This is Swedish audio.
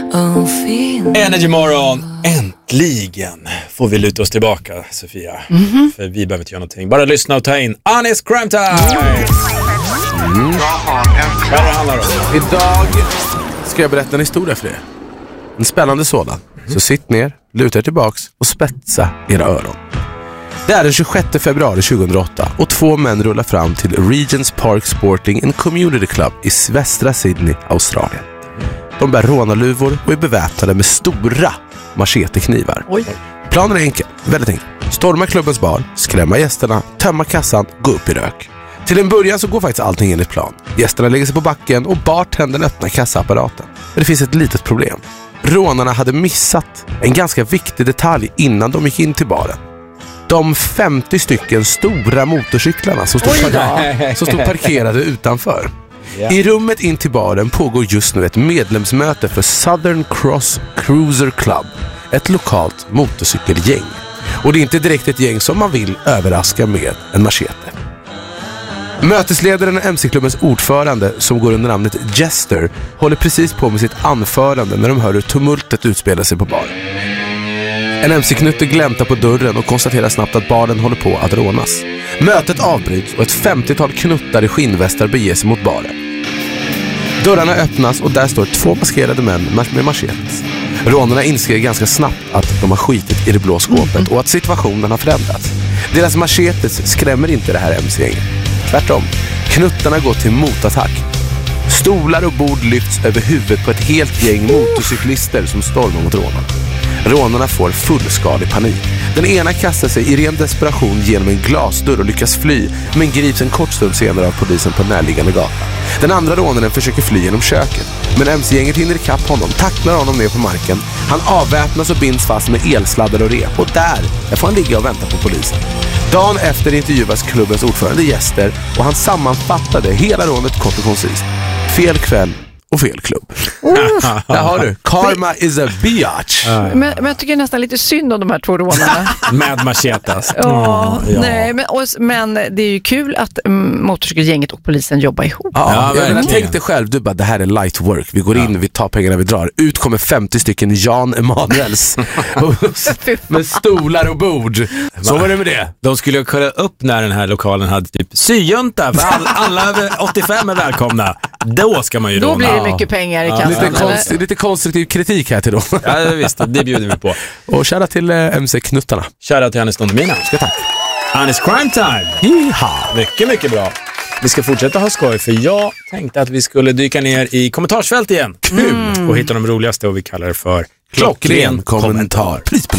Energy morgon, äntligen får vi luta oss tillbaka, Sofia. För vi behöver inte göra någonting. Bara lyssna och ta in Anis Crime Time. Vad det handlar om? Idag ska jag berätta en historia för er. En spännande sådan. Så sitt ner, luta er tillbaks och spetsa era öron. Det är den 26 februari 2008 och 2 män rullar fram till Regents Park Sporting and Community Club i västra Sydney, Australien. De bär rånarluvor och är beväpnade med stora macheteknivar. Planen är enkel, väldigt enkel. Storma klubbens bar, skrämma gästerna, tömma kassan, gå upp i rök. Till en början så går faktiskt allting enligt plan. Gästerna lägger sig på backen och bartendern öppnar kassaapparaten. Men det finns ett litet problem. Rånarna hade missat en ganska viktig detalj innan de gick in till baren. De 50 stycken stora motorcyklarna som stod parkerade utanför. Yeah. I rummet in till baren pågår just nu ett medlemsmöte för Southern Cross Cruiser Club, ett lokalt motorcykelgäng. Och det är inte direkt ett gäng som man vill överraska med en machete. Mötesledaren och MC-klubbens ordförande, som går under namnet Jester, håller precis på med sitt anförande när de hör hur tumultet utspelar sig på baren. En MC-knutte gläntar på dörren och konstaterar snabbt att baren håller på att rånas. Mötet avbryts och ett 50-tal knuttar i skinnvästar beger sig mot baren. Dörrarna öppnas och där står 2 maskerade män med machetes. Rånarna inser ganska snabbt att de har skitit i det blå skåpet och att situationen har förändrats. Deras machetes skrämmer inte det här MC-gänget. Tvärtom, knuttarna går till motattack. Stolar och bord lyfts över huvudet på ett helt gäng motorcyklister som stormar mot rånarna. Rånarna får fullskalig panik. Den ena kastar sig i ren desperation genom en glasdörr och lyckas fly, men grips en kort stund senare av polisen på närliggande gata. Den andra rånaren försöker fly genom köket, men MC-gänget hinner ikapp honom, tacklar honom ner på marken. Han avväpnas och binds fast med elsladdar och rep, och där får han ligga och vänta på polisen. Dagen efter intervjuas klubbens ordförande Jester och han sammanfattade hela rånet kort och koncist. Fel kväll och fel klubb. Där har du. Karma is a biatch. Men jag tycker nästan lite synd om de här 2 rånarna. Med machetas. Nej, men det är ju kul att motorcykelgänget och polisen jobbar ihop. Jag tänkte själv, du bara, det här är light work. Vi går in, vi tar pengarna, vi drar. Ut kommer 50 stycken Jan Emanuels med stolar och bord. Så var det med det. De skulle kolla upp när den här lokalen hade typ syjunta. För alla över 85 är välkomna. Då ska man ju då blir det mycket pengar i kassan. Lite konstruktiv kritik här till dem. Ja, visst, det bjuder vi på. Och kära till MC-knuttarna. Kära till Anis Don-Demina. Ska tack. Anis Crime Time. Mycket, mycket bra. Vi ska fortsätta ha skoj, för jag tänkte att vi skulle dyka ner i kommentarsfält igen. Kul! Och hitta de roligaste, och vi kallar det för klockren kommentar. Please.